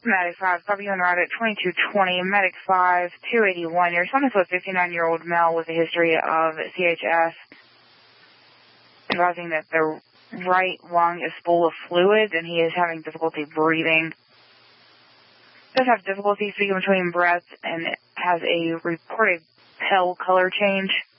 Medic 5, copy on route at 2220, Medic 5, 281. You're responding to a 59-year-old male with a history of CHF, advising that the right lung is full of fluid and he is having difficulty breathing. Does have difficulty speaking between breaths and has a reported pale color change.